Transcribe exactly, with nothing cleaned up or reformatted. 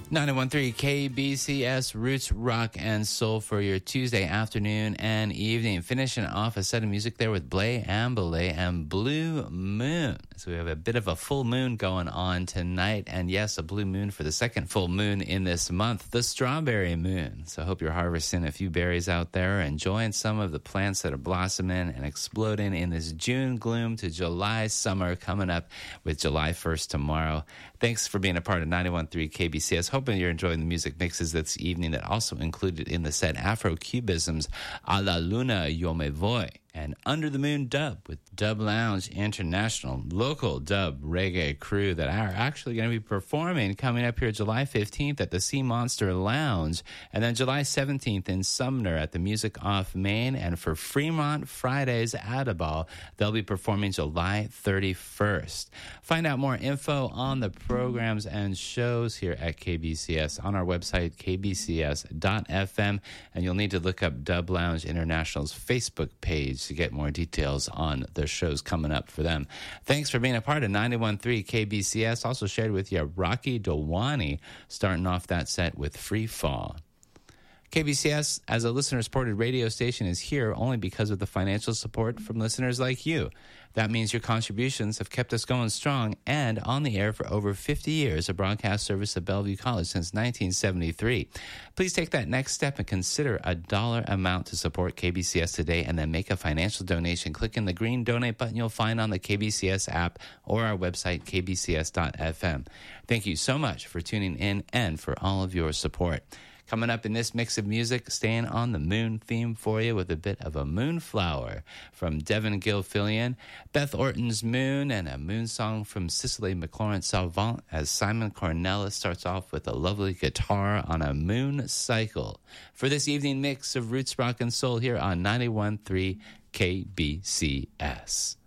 ninety-one point three K B C S Roots Rock and Soul for your Tuesday afternoon and evening. Finishing off a set of music there with Blay Ambelay and Blue Moon. So we have a bit of a full moon going on tonight. And yes, a blue moon for the second full moon in this month, the strawberry moon. So I hope you're harvesting a few berries out there, enjoying some of the plants that are blossoming and exploding in this June gloom to July summer coming up with July first tomorrow. Thanks for being a part of ninety-one point three K B C S. Hoping you're enjoying the music mixes this evening that also included in the set Afro-Cubism's A la Luna Yo Me Voy and Under the Moon Dub with Dub Lounge International, local dub reggae crew that are actually going to be performing coming up here July fifteenth at the Sea Monster Lounge, and then July seventeenth in Sumner at the Music Off Main, and for Fremont Fridays at a ball, they'll be performing July thirty-first. Find out more info on the programs and shows here at K B C S on our website, k b c s dot f m, and you'll need to look up Dub Lounge International's Facebook page to get more details on the shows coming up for them. Thanks for being a part of ninety-one point three K B C S. Also shared with you Rocky Dewani starting off that set with Free Fall. K B C S, as a listener-supported radio station, is here only because of the financial support from listeners like you. That means your contributions have kept us going strong and on the air for over fifty years, a broadcast service at Bellevue College since nineteen seventy-three. Please take that next step and consider a dollar amount to support K B C S today, and then make a financial donation. Click in the green donate button you'll find on the K B C S app or our website, k b c s dot f m. Thank you so much for tuning in and for all of your support. Coming up in this mix of music, staying on the moon theme for you with a bit of a Moonflower from Devin Gilfillian, Beth Orton's Moon, and a moon song from Cicely McLaurin Salvant as Simon Cornelis starts off with a lovely guitar on a moon cycle. For this evening mix of Roots Rock and Soul here on ninety-one point three K B C S.